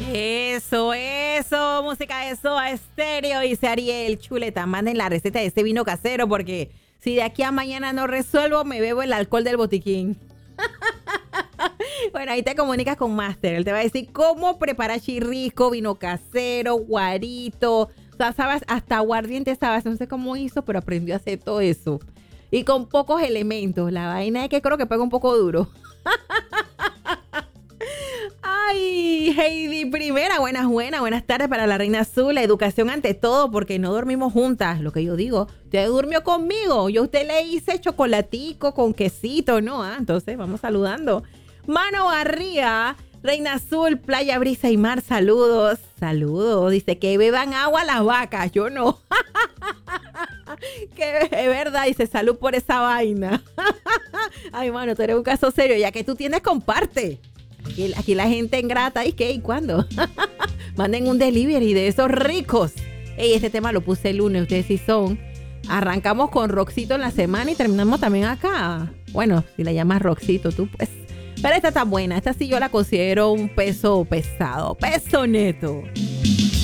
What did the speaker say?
Eso, música de Soda Stereo, dice Ariel. Chuleta, manden la receta de ese vino casero porque si de aquí a mañana no resuelvo, me bebo el alcohol del botiquín. Bueno, ahí te comunicas con Master. Él te va a decir cómo preparar chirrisco, vino casero, guarito. O sea, sabes, hasta aguardiente sabes. No sé cómo hizo, pero aprendió a hacer todo eso. Y con pocos elementos. La vaina es que creo que pega un poco duro. Ay, Heidi, primera, buenas tardes para la Reina Azul. La educación ante todo, porque no dormimos juntas. Lo que yo digo, usted durmió conmigo. Yo a usted le hice chocolatico con quesito, ¿no? Entonces, vamos saludando. Mano Barría, Reina Azul, Playa Brisa y Mar, saludos. Saludos, dice que beban agua las vacas, yo no. Que es verdad, dice salud por esa vaina. Ay, mano, tú eres un caso serio, ya que tú tienes, comparte. Aquí la gente ingrata, ¿y qué? ¿Y cuándo? Manden un delivery de esos ricos. Ey, este tema lo puse el lunes, ustedes sí son. Arrancamos con Roxito en la semana y terminamos también acá. Bueno, si la llamas Roxito tú, pues. Pero esta está buena, esta sí yo la considero un peso pesado, peso neto.